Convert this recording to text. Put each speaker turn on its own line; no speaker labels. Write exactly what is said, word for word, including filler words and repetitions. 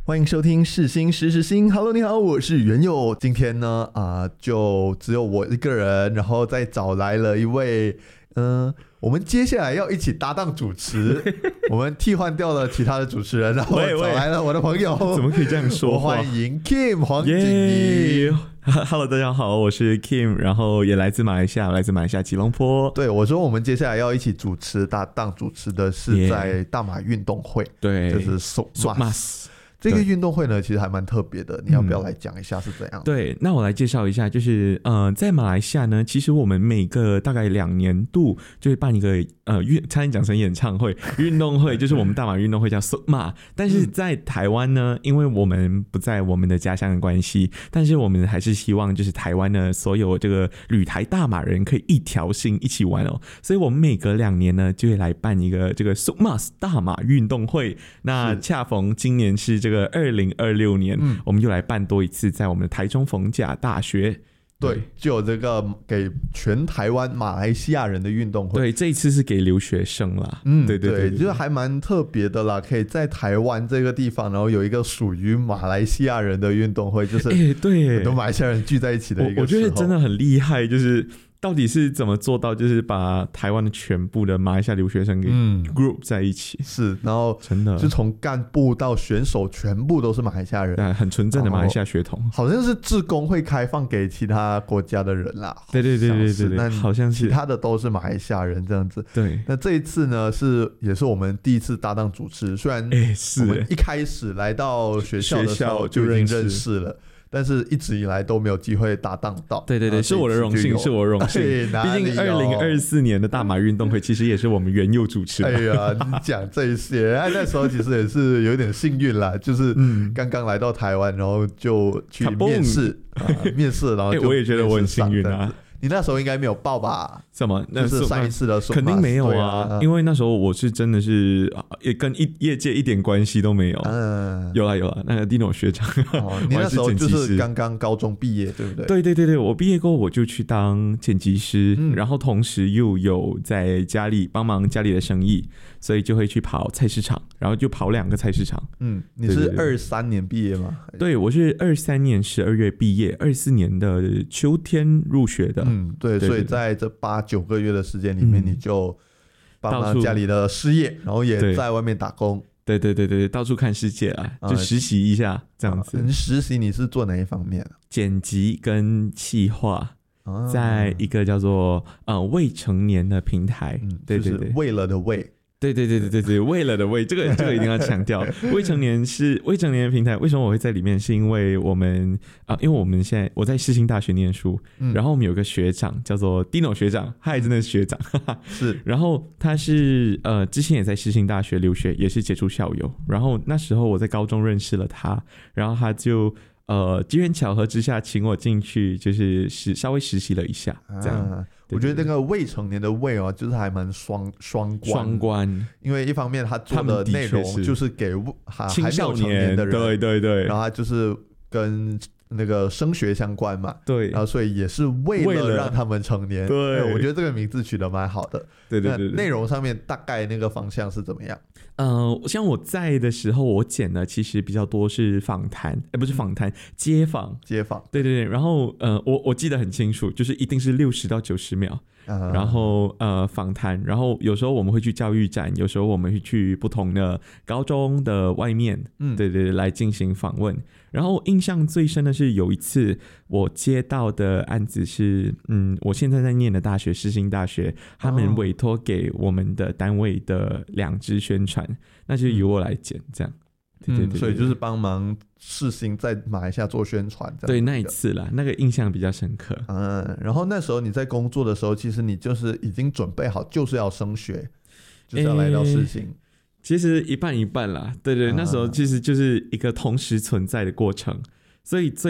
欢迎收听世新时时新 Hello 你好，我是元佑。今天呢啊、呃，就只有我一个人，然后再找来了一位嗯、呃，我们接下来要一起搭档主持我们替换掉了其他的主持人，然后找来了我的朋友。
怎么可以这样说话？
我欢迎 Kim 黄景怡。
Hello， 大家好，我是 Kim， 然后也来自马来西亚，来自马来西亚吉隆坡。
对，我说我们接下来要一起主持搭档主持的是在大马运动会，
yeah, 对，
就是 S O M A S。这个运动会呢，其实还蛮特别的，你要不要来讲一下是怎样、嗯？
对，那我来介绍一下，就是呃，在马来西亚呢，其实我们每个大概两年度就会办一个呃运，差点讲成演唱会运动会，就是我们大马运动会叫 S O M A。但是在台湾呢，因为我们不在我们的家乡的关系，但是我们还是希望就是台湾的所有这个旅台大马人可以一条心一起玩哦，所以我们每隔两年呢就会来办一个这个 S O M A 大马运动会。那恰逢今年是这个。这个二零二六年、嗯、我们就来办多一次在我们的台中逢甲大学。
对，就有这个给全台湾马来西亚人的运动会。
对，这一次是给留学生啦。
嗯，
对对 对,
对，就是还蛮特别的啦，可以在台湾这个地方，然后有一个属于马来西亚人的运动会，就是很多马来西亚人聚在一起的一个时候。
我, 我觉得真的很厉害，就是到底是怎么做到，就是把台湾的全部的马来西亚留学生给 group 在一起？嗯、
是，然后
真的
就从干部到选手全部都是马来西亚人，
对，很纯正的马来西亚血统。
好像是志工会开放给其他国家的人啦，
对对对对对对，好像是
其他的都是马来西亚人这样子。
对，
那这一次呢，是也是我们第一次搭档主持，虽然我们一开始来到学校的时候就已经认识了。但是一直以来都没有机会搭档到。
对对对，是我的荣幸，是我的荣幸。毕竟二零二四年的大马运动会其实也是我们元佑主持的。
哎呀，你讲这些，那时候其实也是有点幸运啦，就是刚刚来到台湾，然后就去面试、啊，面试，然后就、
欸、我也觉得我很幸运啊。
你那时候应该没有报吧？
什么？
那是上一次的时候
肯定没有啊，啊因为那时候我是真的是也跟业界一点关系都没有。嗯，有啦有啦，那个 Dino 学长，
哦、你那时候就是刚刚高中毕业，对不对？
对对对对，我毕业过后我就去当剪辑师、嗯，然后同时又有在家里帮忙家里的生意，所以就会去跑菜市场，然后就跑两个菜市场。
嗯，你是二三年毕业吗？
对，我是二三年十二月毕业，二四年的秋天入学的。
嗯，对，对对对，所以在这八九个月的时间里面，你就帮忙家里的事业，然后也在外面打工。
对对对对，到处看世界啊，就实习一下、嗯、这样子。
你实习你是做哪一方面、啊？
剪辑跟企划。在一个叫做呃未成年的平台，
嗯、对对对，就是为了的为。
对对对对对对，为了的为，这个这个一定要强调。未成年是未成年的平台，为什么我会在里面？是因为我们啊、呃，因为我们现在我在世新大学念书、嗯，然后我们有个学长叫做 Dino 学长，他也真的是学长，哈哈
是。
然后他是呃之前也在世新大学留学，也是杰出校友。然后那时候我在高中认识了他，然后他就呃机缘巧合之下请我进去，就是实稍微实习了一下，这样。啊
我觉得那个未成年的未哦，就是还蛮双双关，
双关，
因为一方面他做的内容就是给还
青少年
的人，
对对对，
然后他就是跟那个升学相关嘛，
对，
然后所以也是为了让他们成年，
对，
我觉得这个名字取得蛮好的，
对对 对, 對，
内容上面大概那个方向是怎么样？
呃，像我在的时候，我剪的其实比较多是访谈，哎、欸，不是访谈，街访，
街访，
对对对。然后呃，我我记得很清楚，就是一定是六十到九十秒，呃、然后呃访谈，然后有时候我们会去教育展，有时候我们会去不同的高中的外面，嗯，对对对，来进行访问。然后印象最深的是有一次我接到的案子是，嗯，我现在在念的大学世新大学，他们委托给我们的单位的两支宣传，那就由我来剪，这样。对对 对, 对, 对、嗯，
所以就是帮忙世新在马来西亚做宣传，这样。
对，那一次啦，那个印象比较深刻。
嗯，然后那时候你在工作的时候，其实你就是已经准备好，就是要升学，就是要来到世新。欸
其实一半一半啦，对对，那时候其实就是一个同时存在的过程，所以最